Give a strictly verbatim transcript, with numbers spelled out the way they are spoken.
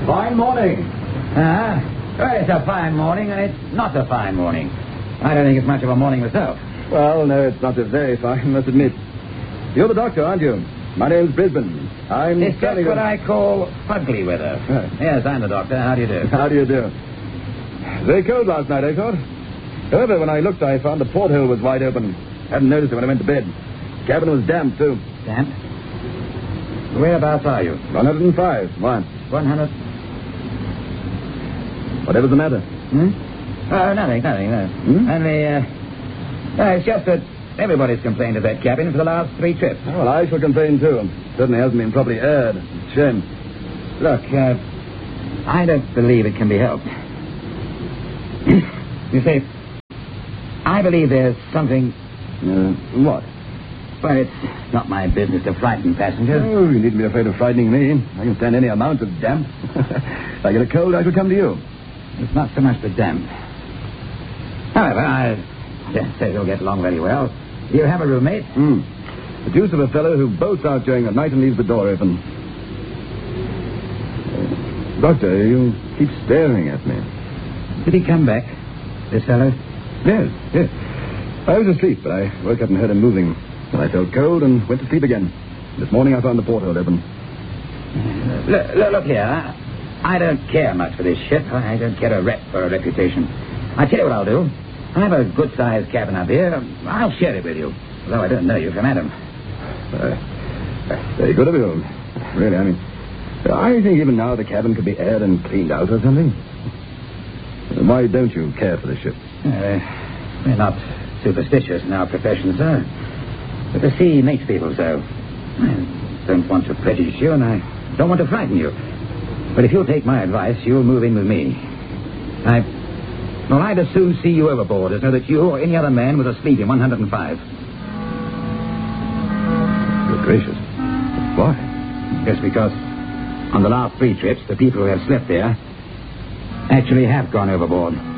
Fine morning. Ah, well, it's a fine morning, and it's not a fine morning. I don't think it's much of a morning myself. Well, no, it's not a very fine, I must admit. You're the doctor, aren't you? My name's Brisbane. I'm It's just what I call fugly weather. Right. Yes, I'm the doctor. How do you do? How do you do? Very cold last night, I thought. However, when I looked, I found the porthole was wide open. Hadn't noticed it when I went to bed. Cabin was damp, too. Damp? Whereabouts are you? one hundred five. Why? one hundred... Whatever's the matter? Hmm? Oh, nothing, nothing, no. Hmm? Only, uh... No, it's just that everybody's complained of that cabin for the last three trips. Oh, well, I shall complain, too. Certainly hasn't been properly aired. Shame. Look, uh... I don't believe it can be helped. You see, I believe there's something... Uh, what? Well, it's not my business to frighten passengers. Oh, you needn't be afraid of frightening me. I can stand any amount of damp. If I get a cold, I shall come to you. It's not so much the damp. However, I dare say you'll get along very well. Do you have a roommate? Hmm. The deuce of a fellow who bolts out during the night and leaves the door open. Uh, doctor, you keep staring at me. Did he come back, this fellow? Yes, yes. I was asleep, but I woke up and heard him moving. And I felt cold and went to sleep again. This morning I found the porthole open. Uh, look, look, look here. I, I don't care much for this ship. I don't care a rep for a reputation. I tell you what I'll do. I have a good-sized cabin up here. I'll share it with you, though I don't know you from Adam. Uh, very good of you. Really, I mean, I think even now the cabin could be aired and cleaned out or something. Why don't you care for the ship? Uh, we're not superstitious in our profession, sir. But the sea makes people so. I don't want to prejudice you, and I don't want to frighten you. But if you'll take my advice, you'll move in with me. I... Well, I'd as soon see you overboard as know that you or any other man was asleep in one hundred five. Good gracious. Why? Just because on the last three trips, the people who have slept there actually have gone overboard.